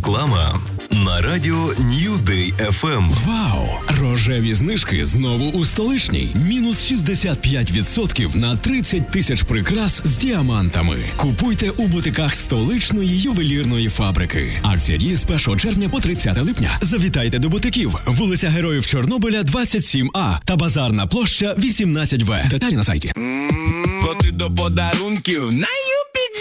Реклама на радіо New Day FM. Вау! Рожеві знижки знову у столичній. Мінус 65% на 30 тисяч прикрас з діамантами. Купуйте у бутиках столичної ювелірної фабрики. Акція діє з 1 червня по 30 липня. Завітайте до бутиків. Вулиця Героїв Чорнобиля, 27А та Базарна площа, 18В. Деталі на сайті. Бо ти до подарунків